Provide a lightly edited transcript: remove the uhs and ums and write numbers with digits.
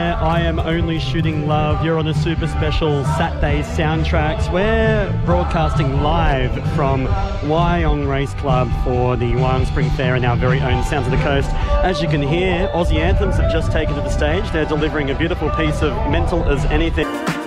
I Am Only Shooting Love. You're on a super special Saturday Soundtracks. We're broadcasting live from Wyong Race Club for the Wyong Spring Fair and our very own Sounds of the Coast. As you can hear, Aussie Anthems have just taken to the stage. They're delivering a beautiful piece of Mental as Anything.